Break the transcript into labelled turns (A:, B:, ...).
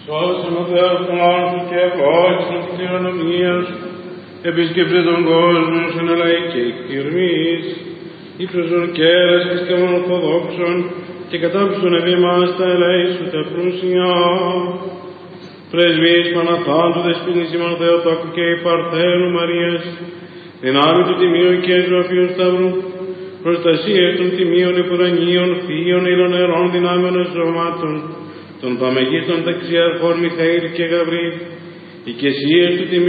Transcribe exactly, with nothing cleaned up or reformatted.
A: Σώσον ο Θεός των άνθρωπων και ευλόγησον της κληρονομίας, επισκεφτεί τον κόσμο σε λαϊκή κυρμής, ύψωσον κέρας θρησκευών ορθοδόξων και κατάψον επί μας τα ελέησου τα πλούσια. Πρεσβείες Παναθάντου δεσποινής ημών Θεοτόκου και η Παρθένου Μαρίας, δυνάμει του Τιμίου και Ζωαφίου Σταυρού, προστασίες των τιμίων επουρανίων, θείων ήλων δυνάμεων σωμάτων, των παμεγίστων ταξιαρχών Μιχαήλ και Γαβρίλ, οικεσίες του Τιμίου